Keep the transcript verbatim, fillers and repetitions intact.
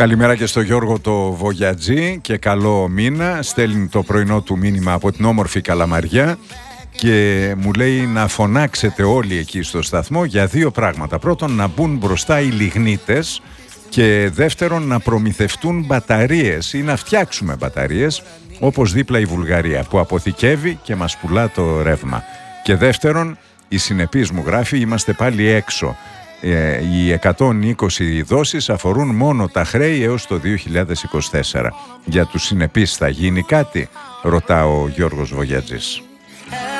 Καλημέρα και στο Γιώργο το Βογιατζή και καλό μήνα. Στέλνει το πρωινό του μήνυμα από την όμορφη Καλαμαριά και μου λέει να φωνάξετε όλοι εκεί στο σταθμό για δύο πράγματα. Πρώτον, να μπουν μπροστά οι λιγνίτες και δεύτερον, να προμηθευτούν μπαταρίες ή να φτιάξουμε μπαταρίες, όπως δίπλα η Βουλγαρία που αποθηκεύει και μας πουλά το ρεύμα. Και δεύτερον, η Συνεπής μου γράφει, είμαστε πάλι έξω. Ε, οι εκατόν είκοσι δόσεις αφορούν μόνο τα χρέη έως το δύο χιλιάδες είκοσι τέσσερα. Για τους Συνεπείς θα γίνει κάτι, ρωτά ο Γιώργος Βογιατζής.